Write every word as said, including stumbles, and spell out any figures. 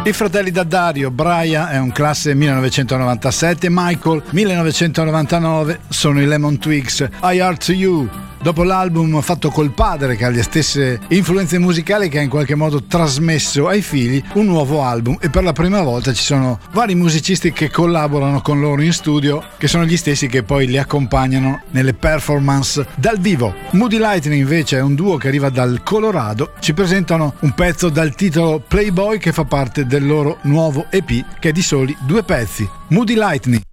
I fratelli D'Addario, Brian è un classe millenovecentonovantasette, Michael millenovecentonovantanove, sono i Lemon Twigs, I Heart to You. Dopo l'album fatto col padre, che ha le stesse influenze musicali che ha in qualche modo trasmesso ai figli, un nuovo album, e per la prima volta ci sono vari musicisti che collaborano con loro in studio, che sono gli stessi che poi li accompagnano nelle performance dal vivo. Moody Lightning invece è un duo che arriva dal Colorado, ci presentano un pezzo dal titolo Playboy che fa parte del loro nuovo E P, che è di soli due pezzi. Moody Lightning.